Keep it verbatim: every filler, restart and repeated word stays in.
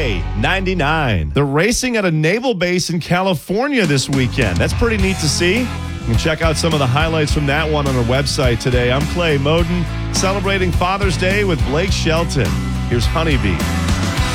K ninety-nine. They're racing at a naval base in California this weekend. That's pretty neat to see. You can check out some of the highlights from that one on our website today. I'm Clay Moden, celebrating Father's Day with Blake Shelton. Here's Honeybee.